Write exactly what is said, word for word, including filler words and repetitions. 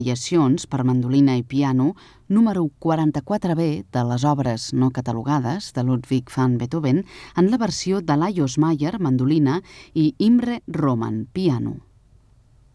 variacions per mandolina i piano número quaranta-quatre B de les obres no catalogades de Ludwig van Beethoven en la versió de Lajos Mayer, mandolina, i Imre Roman, piano.